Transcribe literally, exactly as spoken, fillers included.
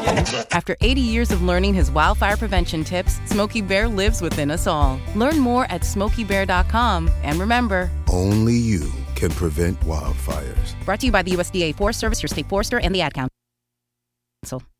After eighty years of learning his wildfire prevention tips, Smokey Bear lives within us all. Learn more at smokey bear dot com. And remember, only you can prevent wildfires. Brought to you by the U S D A Forest Service, your state forester, and the Ad Council.